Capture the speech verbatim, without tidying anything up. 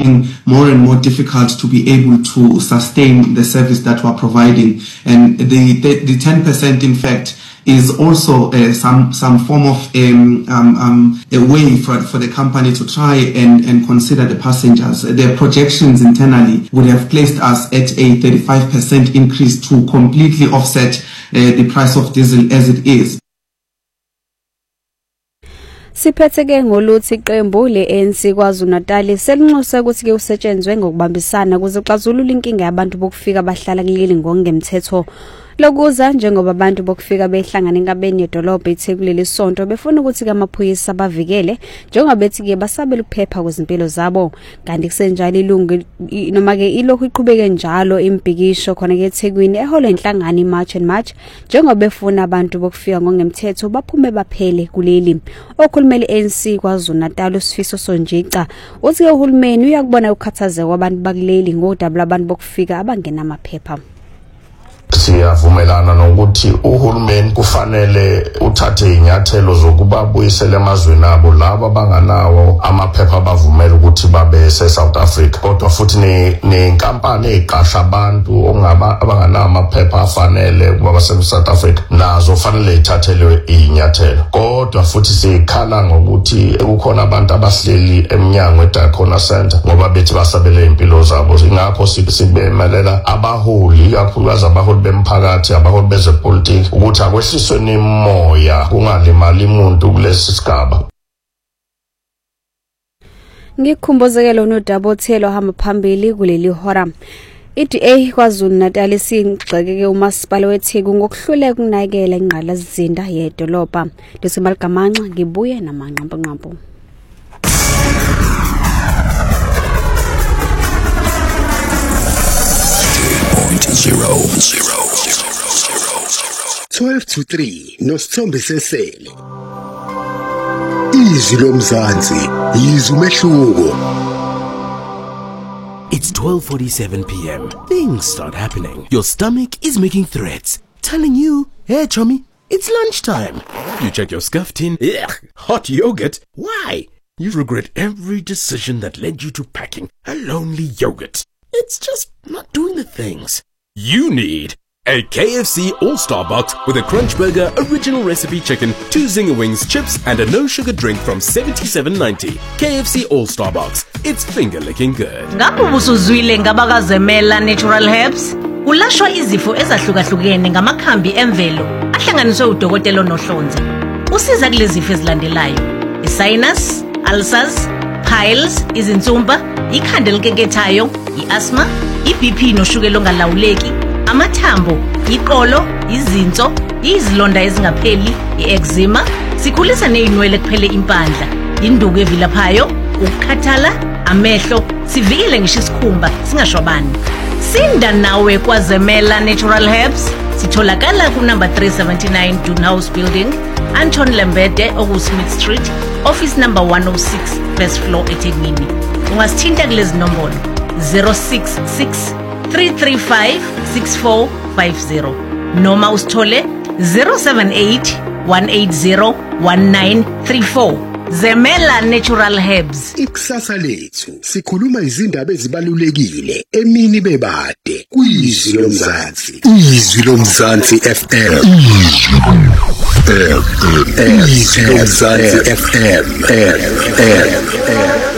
becoming more and more difficult to be able to sustain the service that we're providing. And the, the, the ten percent, in fact, is also uh, some some form of um, um, um, a way for, for the company to try and, and consider the passengers. Their projections internally would have placed us at a thirty-five percent increase to completely offset uh, the price of diesel as it is. Siphetheke ngoluthi iqembu le-A N C KwaZulu-Natal selinxusa ukuthi ke usetshenzwe ngokubambisana ukuze uxazulule inkinga yabantu bokufika bahlala kuleli ngokungemthetho. Lokuza njengoba abantu bokufika behlangana enkabeni yedolobha eThekwini lesonto befuna ukuthi ke amaphoyisa bavikele njengoba bethi ke basabela ukuphepha kwezimpilo zabo. Kanti kusenjalo ilungu noma ke ilokhu iqhubeke njalo imbhikisho khona ke eThekwini eholo inhlangano iMarch and March njengoba befuna abantu bokufika ngokungemthetho baphume baphele kuleli. Okhulumeli A N C KwaZulu-Natal uSifiso Sonjica uthi ke uhulumeni uyakubona ukukhathazeka kwabantu bakuleli ngodaba labantu bokufika abangena amaphepha. Siyavumelana nokuthi uhulumeni kufanele uthathe inyathelo zokuba buyisele emazweni abo laba banganawo amaphepha abavumela ukuthi babe se-South Africa. Kodwa futhi nenkampani eziqasha abantu ongaba abanganawo amaphepha afanele ukuba base-South Africa nazo fanele ithathelwe inyathelo. Kodwa futhi sikhala ngokuthi kukhona abantu abahleli eminyango eDiaconal Center ngoba bethi basabele impilo zabo. Ingakho sibemelela abaholi kakhulukazi abaholi bemphakathi abaholi bezepolitiki ukuthi akwehliswe nemoya kungalimali umuntu kulesi sigaba. Ngikhumbuzekela uNodaba Othelo hamba phambili kuleli hora. I-D A KwaZulu-Natal isigxeke umasipala weTheku ngokuhluleka ukunakekela ingqalasizinda yedolobha. Lesimaligamanxa ngibuye namanqampanqampu. Zero, zero, zero, zero, zero. twelve to three, Nosithombe Sesele. Izwi lomzansi, izwi umehluko. It's twelve forty-seven p m Things start happening. Your stomach is making threats, telling you, hey, chummy, it's lunchtime. You check your scuff tin. Ugh, hot yogurt. Why? You regret every decision that led you to packing a lonely yogurt. It's just not doing the things. You need a K F C All-Star Box with a Crunch Burger original recipe chicken, two Zinger Wings chips and a no-sugar drink from seventy-seven ninety. K F C All-Star Box. It's finger-licking good. Ngabe ubusuzwile ngabakazemela Natural Herbs? Kulashwa izifo ezahlukahlukene ngamakhambi emvelo ahlanganiswe udokotela onohlonze. Usiza kulezi zifo ezilandelayo: i-sinus, ulcers, piles, izinsumpa, ikhanda elikekethayo, i-asthma, i-B P noshukela ongalawuleki, amathambo, iqolo, izinso, izilonda ezingapheli, i-eczema, sikhulisa nezinwele kuphele impandla, induku evilaphayo, ukukhathala, amehlo, sivikele ngisho isikhumba singashwabani. Sinda nawe KwaZemela Natural Herbs. Sitholakala ku number three seventy-nine Dunhouse Building, Anton Lembede, Smith Street, office number one oh six, first floor eThekwini. Ungasithinta kulezi nombolo zero six six, three three five, six four five zero noma usithole zero seven eight, one eight zero, one nine three four. Zemela Natural Herbs. Ikusasa lethu sikhuluma izindaba ezibalulekile emini bebade kwizwi lomzansi. Izwi lomzansi F M. Izwi lomzansi F M.